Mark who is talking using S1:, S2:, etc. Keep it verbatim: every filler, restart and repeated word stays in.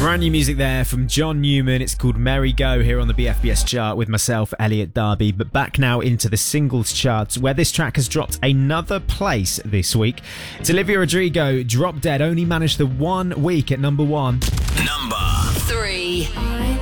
S1: Brand new music there from John Newman. It's called Merry Go here on the B F B S chart with myself, Elliot Darby. But back now into the singles charts, where this track has dropped another place this week. It's Olivia Rodrigo, Drop Dead, only managed the one week at number one.
S2: Number three.